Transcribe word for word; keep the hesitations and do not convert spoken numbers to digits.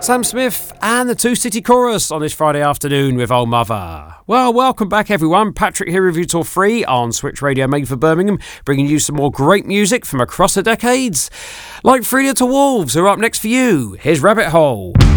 Sam Smith and the Two City Chorus on this Friday afternoon with Old Mother. Well, welcome back everyone. Patrick here with you till three on Switch Radio made for Birmingham, bringing you some more great music from across the decades. Like Three Little Wolves, who are up next for you. Here's Rabbit Hole.